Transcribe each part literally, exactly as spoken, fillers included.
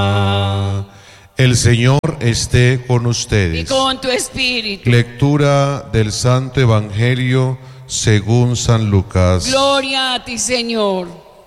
El Señor esté con ustedes. Y con tu espíritu. Lectura del Santo Evangelio según San Lucas. Gloria a ti, Señor.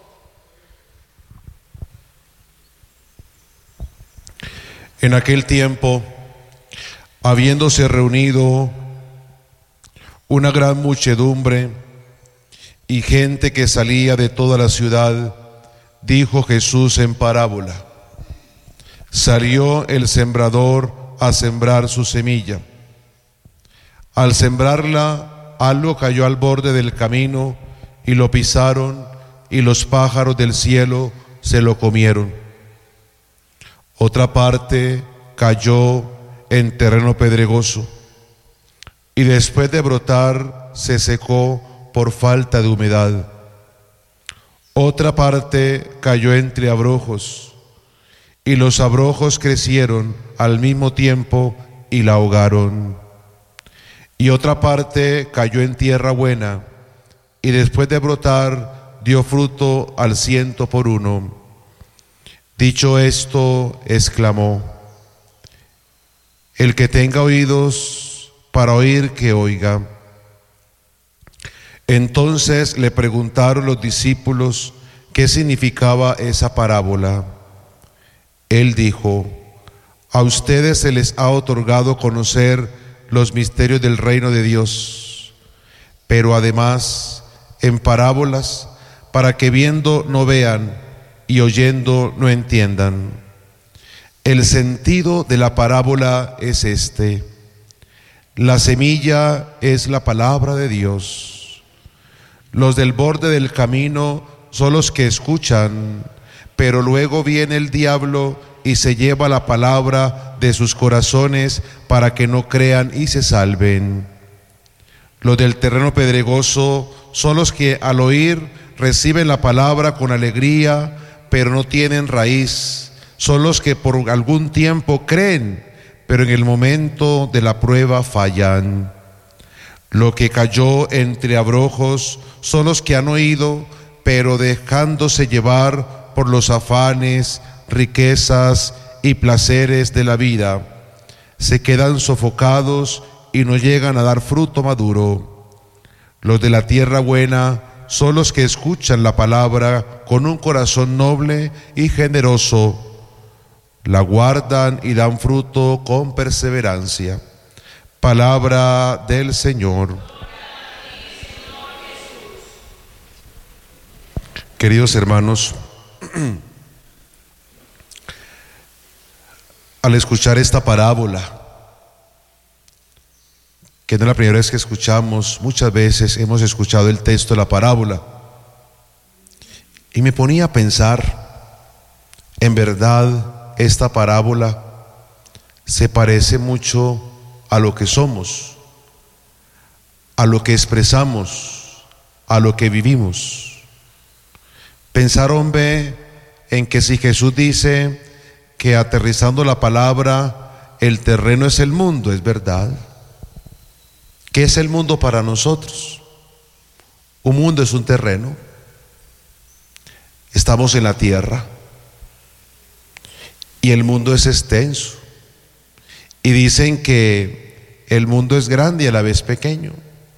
En aquel tiempo, habiéndose reunido una gran muchedumbre y gente que salía de toda la ciudad, dijo Jesús en parábola: salió el sembrador a sembrar su semilla. Al sembrarla, algo cayó al borde del camino y lo pisaron, y los pájaros del cielo se lo comieron. Otra parte cayó en terreno pedregoso y después de brotar se secó por falta de humedad. Otra parte cayó entre abrojos y los abrojos crecieron al mismo tiempo y la ahogaron. Y otra parte cayó en tierra buena y después de brotar dio fruto al ciento por uno. Dicho esto, exclamó: el que tenga oídos para oír, que oiga. Entonces le preguntaron los discípulos qué significaba esa parábola. Él dijo: a ustedes se les ha otorgado conocer los misterios del reino de Dios, pero además en parábolas, para que viendo no vean y oyendo no entiendan. El sentido de la parábola es este: la semilla es la palabra de Dios. Los del borde del camino son los que escuchan, pero luego viene el diablo y se lleva la palabra de sus corazones para que no crean y se salven. Los del terreno pedregoso son los que al oír reciben la palabra con alegría, pero no tienen raíz. Son los que por algún tiempo creen, pero en el momento de la prueba fallan. Lo que cayó entre abrojos son los que han oído, pero dejándose llevar por los afanes, riquezas y placeres de la vida, se quedan sofocados y no llegan a dar fruto maduro. Los de la tierra buena son los que escuchan la palabra con un corazón noble y generoso, la guardan y dan fruto con perseverancia. Palabra del Señor. Queridos hermanos, al escuchar esta parábola, que no es la primera vez que escuchamos, muchas veces hemos escuchado el texto de la parábola, y me ponía a pensar, en verdad esta parábola se parece mucho a lo que somos, a lo que expresamos, a lo que vivimos. Pensar, hombre, en que si Jesús dice que aterrizando la palabra, el terreno es el mundo, es verdad. ¿Qué es el mundo para nosotros? Un mundo es un terreno. Estamos en la tierra y el mundo es extenso. Y dicen que el mundo es grande y a la vez pequeño.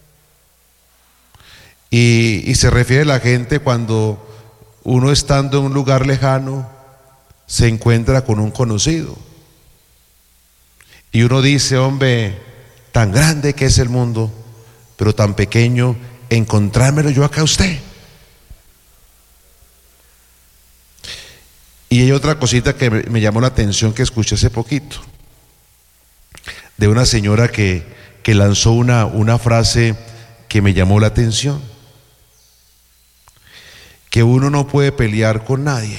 Y, y se refiere a la gente cuando uno estando en un lugar lejano se encuentra con un conocido. Y uno dice, hombre, tan grande que es el mundo, pero tan pequeño, encontrármelo yo acá a usted. Y hay otra cosita que me, me llamó la atención que escuché hace poquito, de una señora que, que lanzó una, una frase que me llamó la atención, que uno no puede pelear con nadie,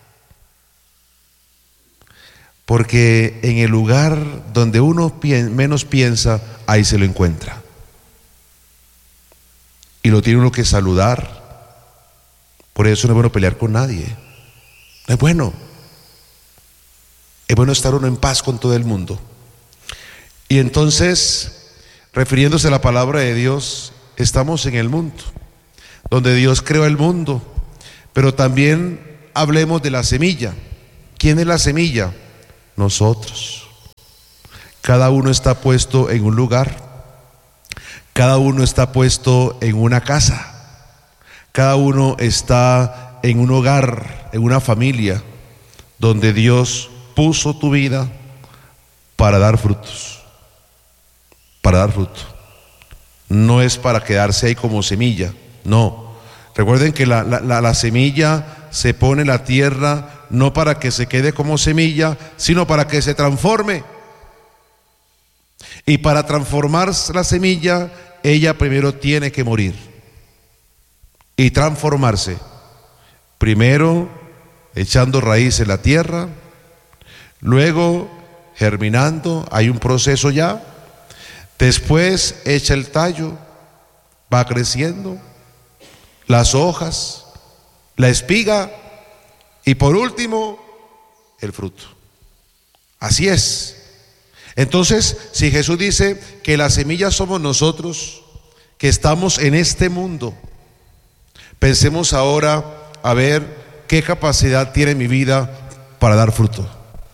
porque en el lugar donde uno pi- menos piensa, ahí se lo encuentra, y lo tiene uno que saludar. Por eso no es bueno pelear con nadie, no es bueno. Es bueno estar uno en paz con todo el mundo. Y entonces, refiriéndose a la palabra de Dios, estamos en el mundo, donde Dios creó el mundo, pero también hablemos de la semilla. ¿Quién es la semilla? Nosotros. Cada uno está puesto en un lugar. Cada uno está puesto en una casa. Cada uno está en un hogar, en una familia, donde Dios puso tu vida para dar frutos. Para dar fruto. No es para quedarse ahí como semilla, no. Recuerden que la, la, la, la semilla se pone en la tierra no para que se quede como semilla, sino para que se transforme. Y para transformar la semilla, ella primero tiene que morir y transformarse. Primero echando raíz en la tierra, luego germinando, hay un proceso ya. Después echa el tallo, va creciendo, las hojas, la espiga y por último el fruto. Así es. Entonces, si Jesús dice que las semillas somos nosotros, que estamos en este mundo, pensemos ahora a ver qué capacidad tiene mi vida para dar fruto.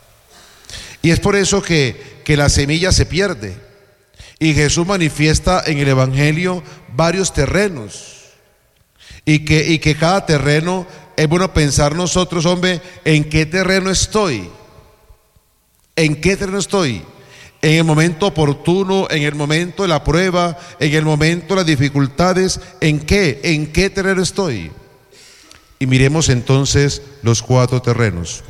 Y es por eso que, que la semilla se pierde. Y Jesús manifiesta en el Evangelio varios terrenos. Y que, y que cada terreno, es bueno pensar nosotros, hombre, ¿en qué terreno estoy? ¿En qué terreno estoy? En el momento oportuno, en el momento de la prueba, en el momento de las dificultades, ¿en qué? ¿En qué terreno estoy? Y miremos entonces los cuatro terrenos.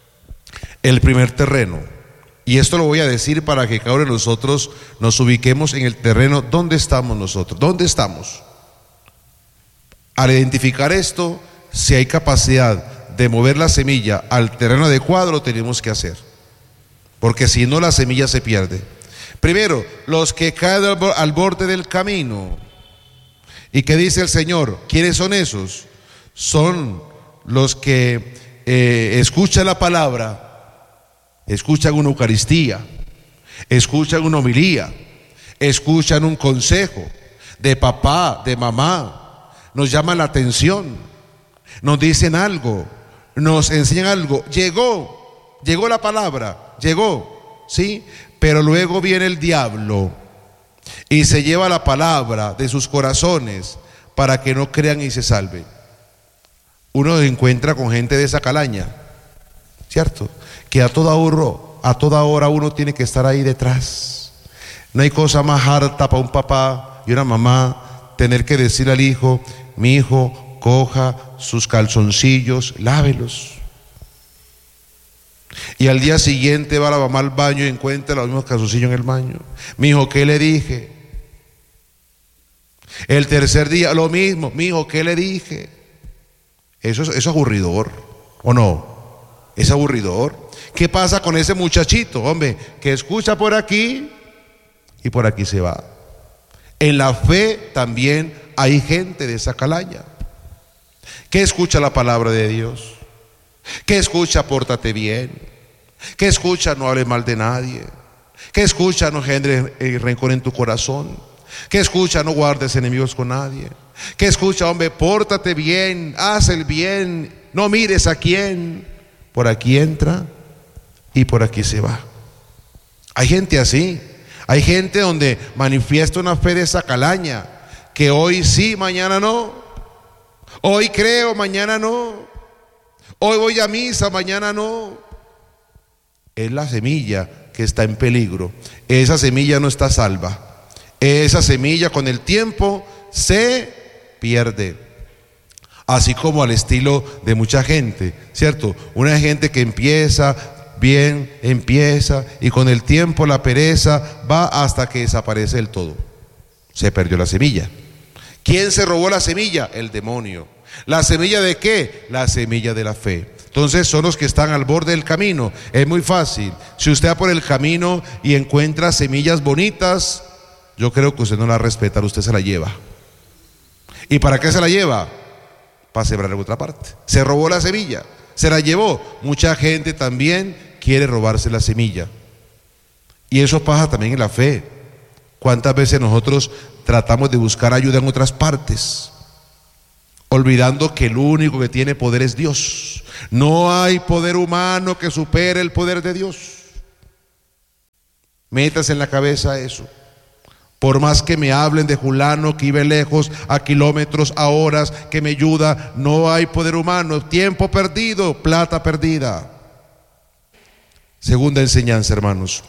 El primer terreno, y esto lo voy a decir para que cada uno de nosotros nos ubiquemos en el terreno. ¿Dónde estamos nosotros? ¿Dónde estamos? Al identificar esto, si hay capacidad de mover la semilla al terreno adecuado, lo tenemos que hacer, porque si no, la semilla se pierde. Primero, los que caen al borde del camino. ¿Y qué dice el Señor? ¿Quiénes son esos? Son los que eh, escuchan la palabra, escuchan una Eucaristía, escuchan una homilía, escuchan un consejo de papá, de mamá, nos llaman la atención, nos dicen algo, nos enseñan algo. Llegó, llegó la palabra, llegó, ¿sí? Pero luego viene el diablo y se lleva la palabra de sus corazones para que no crean y se salven. Uno se encuentra con gente de esa calaña, ¿cierto? Que a toda hora, a toda hora uno tiene que estar ahí detrás. No hay cosa más harta para un papá y una mamá tener que decir al hijo: mi hijo, coja sus calzoncillos, lávelos. Y al día siguiente va la mamá al baño y encuentra los mismos calzoncillos en el baño. Mi hijo, ¿qué le dije? El tercer día lo mismo. Mi hijo, ¿qué le dije? Eso es, eso es aburridor, ¿o no? Es aburridor. ¿Qué pasa con ese muchachito, hombre, que escucha por aquí y por aquí se va? En la fe también hay gente de esa calaña que escucha la palabra de Dios, que escucha pórtate bien, que escucha no hable mal de nadie, que escucha no genere rencor en tu corazón, que escucha no guardes enemigos con nadie, que escucha, hombre, pórtate bien, haz el bien, no mires a quién. Por aquí entra y por aquí se va. Hay gente así. Hay gente donde manifiesta una fe de esa calaña, que hoy sí, mañana no. Hoy creo, mañana no. Hoy voy a misa, mañana no. Es la semilla que está en peligro. Esa semilla no está salva. Esa semilla con el tiempo se pierde. Así como al estilo de mucha gente, ¿cierto? Una gente que empieza bien, empieza y con el tiempo la pereza va hasta que desaparece del todo. Se perdió la semilla. ¿Quién se robó la semilla? El demonio. ¿La semilla de qué? La semilla de la fe. Entonces son los que están al borde del camino. Es muy fácil. Si usted va por el camino y encuentra semillas bonitas, yo creo que usted no la respeta, usted se la lleva. ¿Y para qué se la lleva? Para sembrar en otra parte. Se robó la semilla, se la llevó. Mucha gente también quiere robarse la semilla. Y eso pasa también en la fe. ¿Cuántas veces nosotros tratamos de buscar ayuda en otras partes, olvidando que el único que tiene poder es Dios? No hay poder humano que supere el poder de Dios. Métase en la cabeza eso. Por más que me hablen de fulano que vive lejos, a kilómetros, a horas, que me ayuda, no hay poder humano. Tiempo perdido, plata perdida. Segunda enseñanza, hermanos.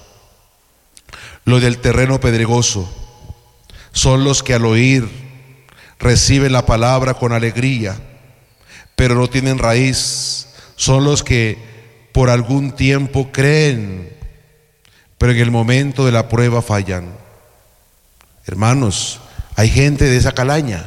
Lo del terreno pedregoso son los que al oír reciben la palabra con alegría, pero no tienen raíz. Son los que por algún tiempo creen, pero en el momento de la prueba fallan. Hermanos, hay gente de esa calaña,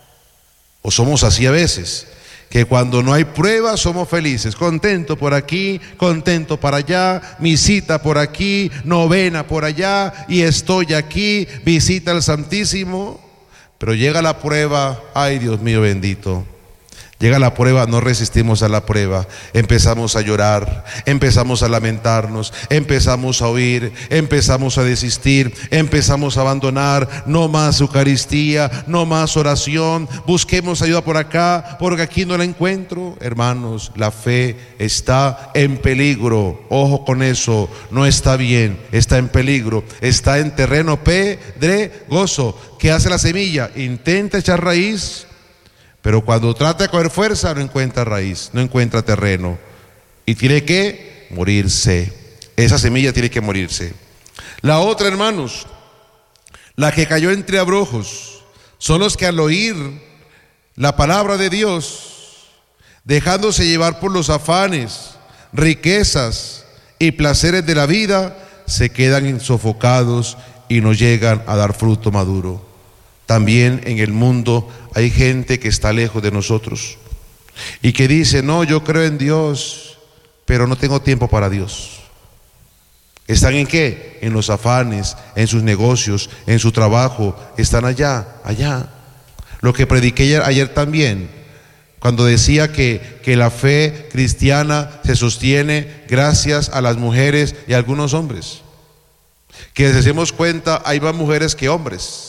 o somos así a veces, que cuando no hay prueba somos felices, contento por aquí, contento para allá, visita por aquí, novena por allá, y estoy aquí, visita al Santísimo. Pero llega la prueba, ay Dios mío bendito, llega la prueba, no resistimos a la prueba, empezamos a llorar, empezamos a lamentarnos, empezamos a huir, empezamos a desistir, empezamos a abandonar. No más Eucaristía, no más oración, busquemos ayuda por acá, porque aquí no la encuentro. Hermanos, la fe está en peligro, ojo con eso, no está bien, está en peligro, está en terreno pedregoso. ¿Qué hace la semilla? Intenta echar raíz, pero cuando trata de coger fuerza no encuentra raíz, no encuentra terreno, y tiene que morirse. Esa semilla tiene que morirse. La otra, hermanos, la que cayó entre abrojos, son los que al oír la palabra de Dios, dejándose llevar por los afanes, riquezas y placeres de la vida, se quedan sofocados y no llegan a dar fruto maduro. También en el mundo hay gente que está lejos de nosotros y que dice: no, yo creo en Dios, pero no tengo tiempo para Dios. ¿Están en qué? En los afanes, en sus negocios, en su trabajo. Están allá, allá. Lo que prediqué ayer, ayer también, cuando decía que, que la fe cristiana se sostiene gracias a las mujeres y a algunos hombres. Que si nos demos cuenta, hay más mujeres que hombres.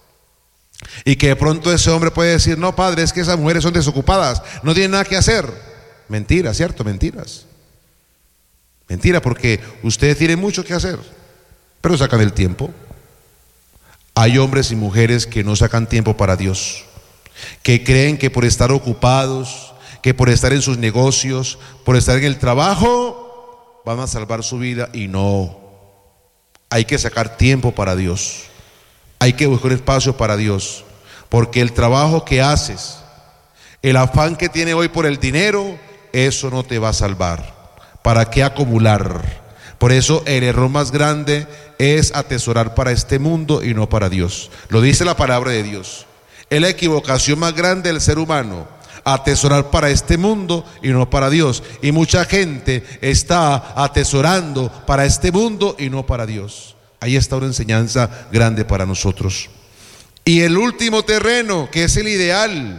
Y que de pronto ese hombre puede decir: no, padre, es que esas mujeres son desocupadas, no tienen nada que hacer. Mentira, ¿cierto? Mentiras. Mentira, porque ustedes tienen mucho que hacer, pero sacan el tiempo. Hay hombres y mujeres que no sacan tiempo para Dios, que creen que por estar ocupados, que por estar en sus negocios, por estar en el trabajo, van a salvar su vida, y no. Hay que sacar tiempo para Dios. Hay que buscar espacio para Dios, porque el trabajo que haces, el afán que tiene hoy por el dinero, eso no te va a salvar. ¿Para qué acumular? Por eso el error más grande es atesorar para este mundo y no para Dios. Lo dice la palabra de Dios. Es la equivocación más grande del ser humano, atesorar para este mundo y no para Dios. Y mucha gente está atesorando para este mundo y no para Dios. Ahí está una enseñanza grande para nosotros. Y el último terreno, que es el ideal,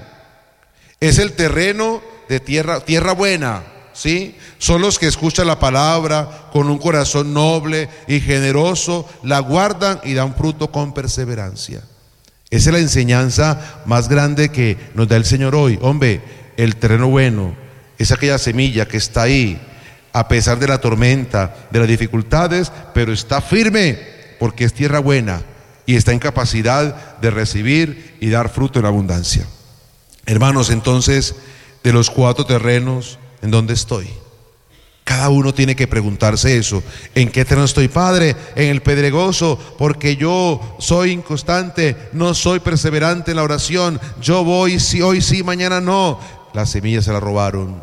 es el terreno de tierra, tierra buena, ¿sí? Son los que escuchan la palabra con un corazón noble y generoso, la guardan y dan fruto con perseverancia. Esa es la enseñanza más grande que nos da el Señor hoy. Hombre, el terreno bueno es aquella semilla que está ahí, a pesar de la tormenta, de las dificultades, pero está firme, porque es tierra buena y está en capacidad de recibir y dar fruto en abundancia. Hermanos, entonces, de los cuatro terrenos, ¿en dónde estoy? Cada uno tiene que preguntarse eso. ¿En qué terreno estoy, Padre? En el pedregoso, porque yo soy inconstante, no soy perseverante en la oración. Yo voy, sí, hoy sí, mañana no. Las semillas se las robaron.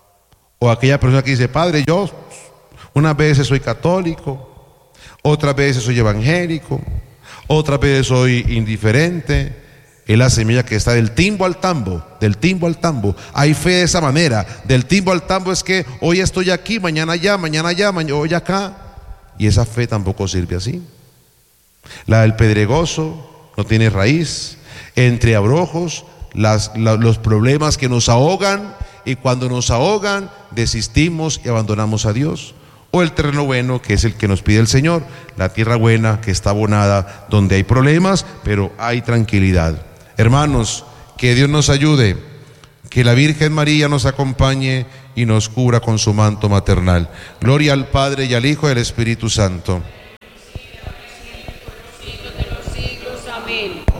O aquella persona que dice: Padre, yo unas veces soy católico, otras veces soy evangélico, otras veces soy indiferente. Es la semilla que está del timbo al tambo, del timbo al tambo. Hay fe de esa manera. Del timbo al tambo es que hoy estoy aquí, mañana allá, mañana allá, mañana hoy acá. Y esa fe tampoco sirve así. La del pedregoso no tiene raíz. Entre abrojos, las, la, los problemas que nos ahogan, y cuando nos ahogan desistimos y abandonamos a Dios. O el terreno bueno, que es el que nos pide el Señor, la tierra buena que está abonada, donde hay problemas pero hay tranquilidad. Hermanos, que Dios nos ayude Que la Virgen María nos acompañe y nos cubra con su manto maternal. Gloria al Padre y al Hijo y al Espíritu Santo. Amén.